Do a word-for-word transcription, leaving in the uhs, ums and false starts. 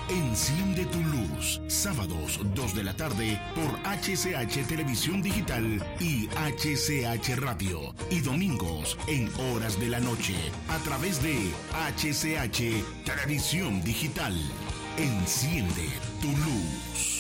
Enciende tu luz, sábados dos de la tarde por H C H Televisión Digital y H C H Radio, y domingos en horas de la noche a través de H C H Televisión Digital. Enciende tu luz.